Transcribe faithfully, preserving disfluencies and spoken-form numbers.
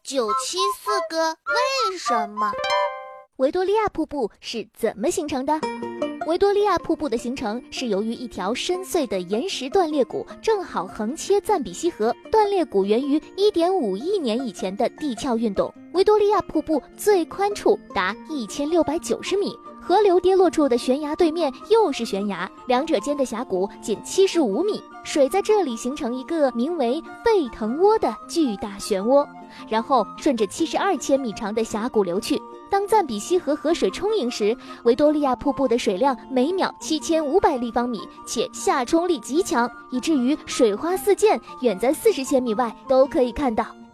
九七四个为什么？ 维多利亚瀑布是怎么形成的？维多利亚瀑布的形成是由于一条深邃的岩石断裂谷正好横切赞比西河，断裂谷源于 一点五亿年以前的地壳运动。维多利亚瀑布最宽处达一千六百九十米，河流跌落处的悬崖对面又是悬崖，两者间的峡谷仅七十五米，水在这里形成一个名为沸腾涡的巨大漩涡，然后顺着七十二千米长的峡谷流去。当赞比西河河水充盈时，维多利亚瀑布的水量每秒七千五百立方米，且下冲力极强，以至于水花四溅，远在四十千米外都可以看到。